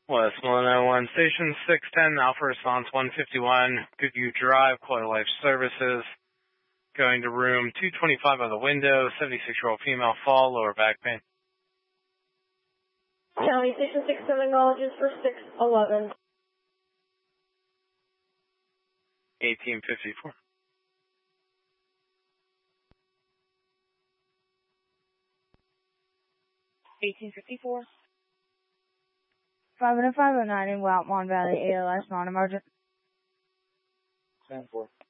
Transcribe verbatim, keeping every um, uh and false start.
West one oh one, Station six ten, Alpha Response one fifty-one, Goodview Drive, Quarter Life Services. Going to room two twenty-five by the window, seventy-six-year-old female fall, lower back pain. County Station six ten acknowledges for six eleven. eighteen fifty-four. eighteen fifty-four. five oh five oh nine in Wildmont Valley, A L S, non-emergent. ten four.